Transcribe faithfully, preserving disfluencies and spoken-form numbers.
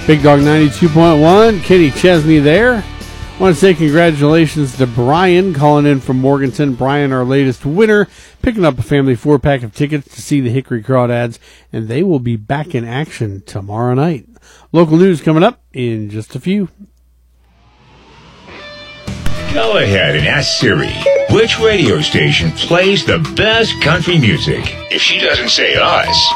Big Dog ninety-two point one, Kenny Chesney there. I want to say congratulations to Brian calling in from Morganton. Brian, our latest winner, picking up a family four-pack of tickets to see the Hickory Crawdads, and they will be back in action tomorrow night. Local news coming up in just a few. Go ahead and ask Siri, which radio station plays the best country music? If she doesn't say us,